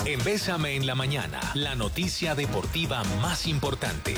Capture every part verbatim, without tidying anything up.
En Bésame en la Mañana, la noticia deportiva más importante.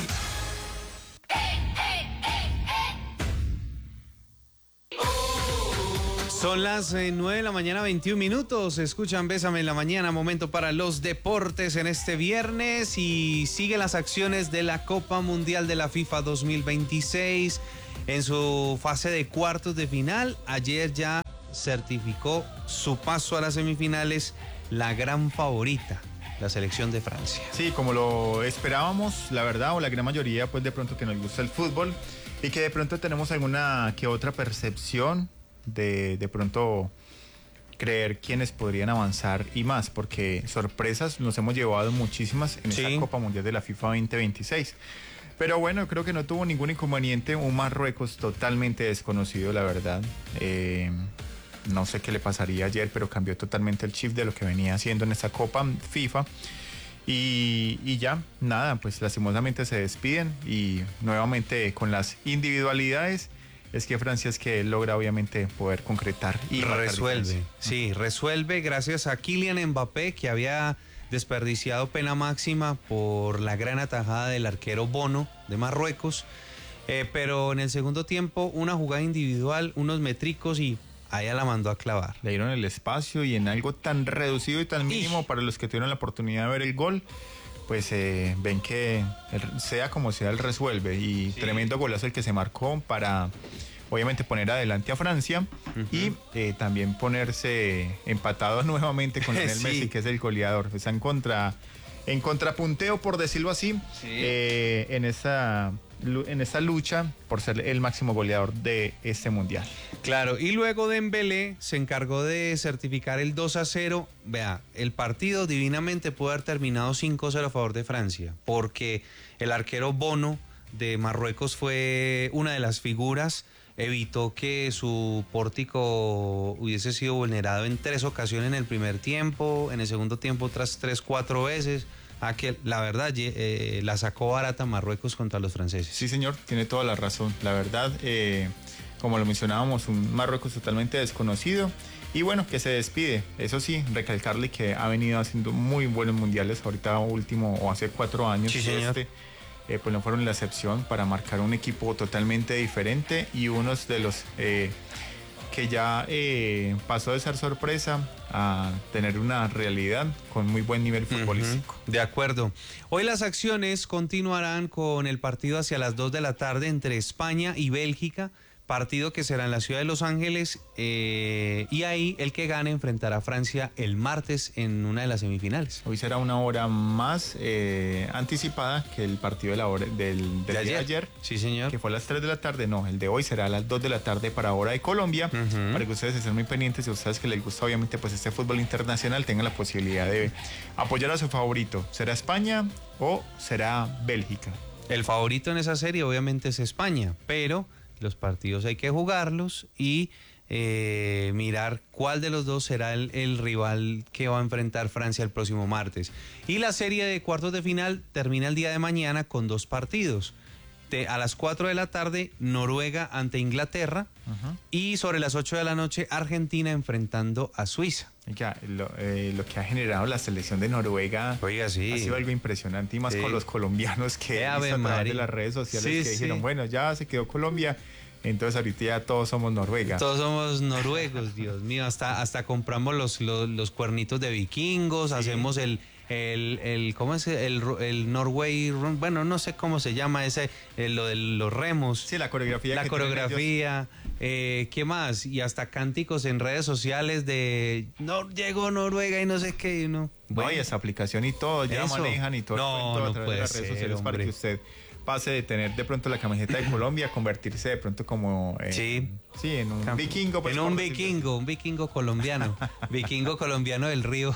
Son las eh, nueve de la mañana, veintiún minutos. Escuchan Bésame en la Mañana, momento para los deportes en este viernes. Y siguen las acciones de la Copa Mundial de la FIFA dos mil veintiséis en su fase de cuartos de final. Ayer ya certificó su paso a las semifinales la gran favorita, la selección de Francia. Sí, como lo esperábamos, la verdad, o la gran mayoría, pues de pronto que nos gusta el fútbol y que de pronto tenemos alguna que otra percepción de de pronto creer quiénes podrían avanzar y más, porque sorpresas nos hemos llevado muchísimas en sí. esta Copa Mundial de la FIFA veinte veintiséis. Pero bueno, creo que no tuvo ningún inconveniente, un Marruecos totalmente desconocido, la verdad. Eh, no sé qué le pasaría ayer, pero cambió totalmente el chip de lo que venía haciendo en esta Copa FIFA. Y, y ya, nada, pues lastimosamente se despiden y nuevamente con las individualidades es que Francia es que logra obviamente poder concretar y resuelve, sí, resuelve gracias a Kylian Mbappé, que había desperdiciado pena máxima por la gran atajada del arquero Bono de Marruecos, eh, pero en el segundo tiempo una jugada individual, unos metricos y allá la mandó a clavar. Le dieron el espacio y en algo tan reducido y tan mínimo, para los que tuvieron la oportunidad de ver el gol, pues eh, ven que el, sea como sea, él resuelve y sí. Tremendo golazo el que se marcó para obviamente poner adelante a Francia uh-huh. y eh, también ponerse empatados nuevamente con Lionel sí. Messi, que es el goleador. Están contra, en contrapunteo, por decirlo así, sí. eh, en esa en esa lucha por ser el máximo goleador de este mundial. Claro, y luego Dembélé se encargó de certificar el dos a cero. Vea, el partido divinamente pudo haber terminado cinco a cero a favor de Francia, porque el arquero Bono de Marruecos fue una de las figuras, evitó que su pórtico hubiese sido vulnerado en tres ocasiones en el primer tiempo, en el segundo tiempo otras tres, cuatro veces. A que la verdad eh, la sacó barata Marruecos contra los franceses. Sí, señor, tiene toda la razón. La verdad, eh, como lo mencionábamos, un Marruecos totalmente desconocido y bueno, que se despide. Eso sí, recalcarle que ha venido haciendo muy buenos mundiales, ahorita último o hace cuatro años. Sí, señor. Este, eh, pues no fueron la excepción para marcar un equipo totalmente diferente y unos de los eh, que ya eh, pasó de ser sorpresa a tener una realidad con muy buen nivel futbolístico. Uh-huh. De acuerdo. Hoy las acciones continuarán con el partido hacia las dos de la tarde entre España y Bélgica, partido que será en la ciudad de Los Ángeles, eh, y ahí el que gane enfrentará a Francia el martes en una de las semifinales. Hoy será una hora más eh, anticipada que el partido de la hora del, del de día ayer. de ayer, sí, señor, que fue a las tres de la tarde. No, el de hoy será a las dos de la tarde para hora de Colombia, uh-huh. para que ustedes estén muy pendientes y ustedes que les gusta obviamente pues este fútbol internacional tengan la posibilidad de apoyar a su favorito. ¿Será España o será Bélgica? El favorito en esa serie obviamente es España, pero los partidos hay que jugarlos y eh, mirar cuál de los dos será el, el rival que va a enfrentar Francia el próximo martes. Y la serie de cuartos de final termina el día de mañana con dos partidos. De, a las cuatro de la tarde, Noruega ante Inglaterra, uh-huh. y sobre las ocho de la noche, Argentina enfrentando a Suiza. Ya, lo, eh, lo que ha generado la selección de Noruega, oiga, sí, ha sido algo impresionante, y más sí. con los colombianos que a través de las redes sociales sí, que dijeron, sí. bueno, ya se quedó Colombia, entonces ahorita ya todos somos Noruega. Todos somos noruegos, Dios mío, hasta, hasta compramos los, los, los cuernitos de vikingos, sí. hacemos el... El, el, ¿cómo es? El, el Norway, bueno, no sé cómo se llama ese, el, lo de los remos. Sí, la coreografía. La coreografía, eh, ¿qué más? Y hasta cánticos en redes sociales de, no, llegó Noruega y no sé qué, ¿no? Bueno, no, y esa aplicación y todo, ya eso. manejan y todo. No, todo no a través puede de las redes ser, sociales, hombre. para que usted pase de tener de pronto la camiseta de Colombia, convertirse de pronto como eh, sí. sí, en un Camp vikingo. Pues, en un vikingo, un vikingo colombiano, vikingo colombiano del río.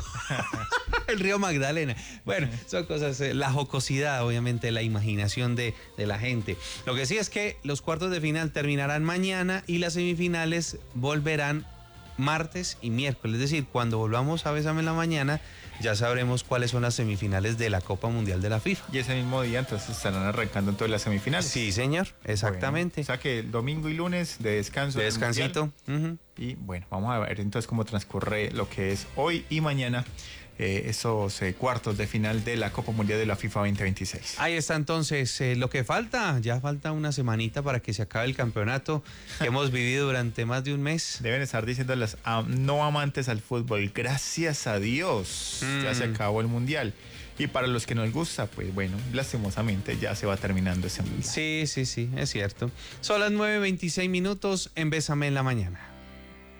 El río Magdalena. Bueno, son cosas, eh, la jocosidad, obviamente, la imaginación de, de la gente. Lo que sí es que los cuartos de final terminarán mañana y las semifinales volverán martes y miércoles. Es decir, cuando volvamos a Bésame en la Mañana, ya sabremos cuáles son las semifinales de la Copa Mundial de la FIFA. Y ese mismo día, entonces, estarán arrancando todas las semifinales. Sí, señor, exactamente. Bueno, o sea que el domingo y lunes de descanso. De descansito. Uh-huh. Y bueno, vamos a ver entonces cómo transcurre lo que es hoy y mañana eh, esos eh, cuartos de final de la Copa Mundial de la FIFA veinte veintiséis. Ahí está entonces eh, lo que falta. Ya falta una semanita para que se acabe el campeonato que hemos vivido durante más de un mes. Deben estar diciendo las ah, no amantes al fútbol, gracias a Dios, mm. ya se acabó el Mundial. Y para los que nos gusta, pues bueno, lastimosamente ya se va terminando ese Mundial. Sí, sí, sí, es cierto. Son las nueve veintiséis minutos en Bésame en la Mañana.